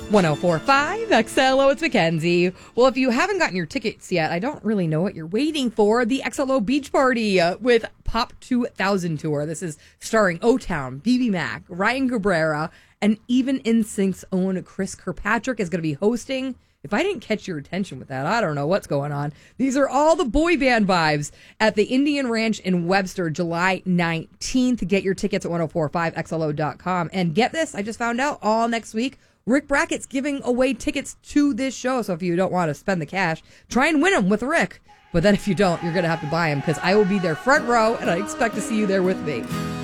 1045 XLO, it's Mackenzie. Well, if you haven't gotten your tickets yet, I don't really know what you're waiting for. The XLO Beach Party with Pop 2000 Tour. This is starring O-Town, BB Mac, Ryan Cabrera, and even NSYNC's own Chris Kirkpatrick is going to be hosting. If I didn't catch your attention with that, I don't know what's going on. These are all the boy band vibes at the Indian Ranch in Webster, July 19th. Get your tickets at 1045XLO.com. And get this, I just found out all next week, Rick Brackett's giving away tickets to this show. So if you don't want to spend the cash, try and win them with Rick. But then if you don't, you're going to have to buy them because I will be there front row and I expect to see you there with me.